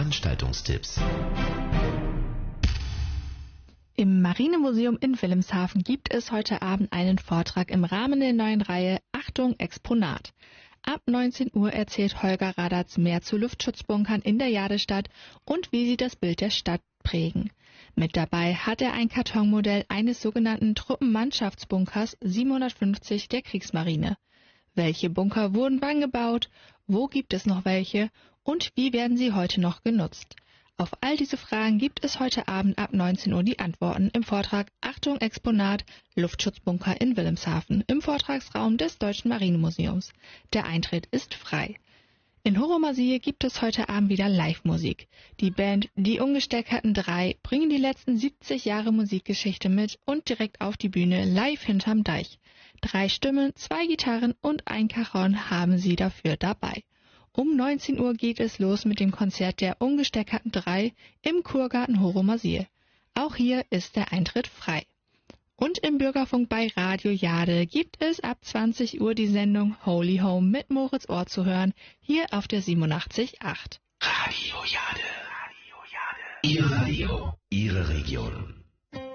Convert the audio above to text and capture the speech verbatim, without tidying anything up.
Veranstaltungstipps. Im Marinemuseum in Wilhelmshaven gibt es heute Abend einen Vortrag im Rahmen der neuen Reihe Achtung Exponat. Ab neunzehn Uhr erzählt Holger Radatz mehr zu Luftschutzbunkern in der Jadestadt und wie sie das Bild der Stadt prägen. Mit dabei hat er ein Kartonmodell eines sogenannten Truppenmannschaftsbunkers siebenhundertfünfzig der Kriegsmarine. Welche Bunker wurden wann gebaut, wo gibt es noch welche und wie werden sie heute noch genutzt? Auf all diese Fragen gibt es heute Abend ab neunzehn Uhr die Antworten im Vortrag Achtung Exponat Luftschutzbunker in Wilhelmshaven im Vortragsraum des Deutschen Marinemuseums. Der Eintritt ist frei. In Horomasie gibt es heute Abend wieder Live-Musik. Die Band Die Ungesteckerten drei bringen die letzten siebzig Jahre Musikgeschichte mit und direkt auf die Bühne live hinterm Deich. Drei Stimmen, zwei Gitarren und ein Cajon haben sie dafür dabei. Um neunzehn Uhr geht es los mit dem Konzert der Ungesteckerten drei im Kurgarten Horomasie. Auch hier ist der Eintritt frei. Und im Bürgerfunk bei Radio Jade gibt es ab zwanzig Uhr die Sendung Holy Home mit Moritz Ohr zu hören, hier auf der siebenundachtzig Komma acht. Radio Jade. Radio Jade. Ihr Radio. Ihre Region.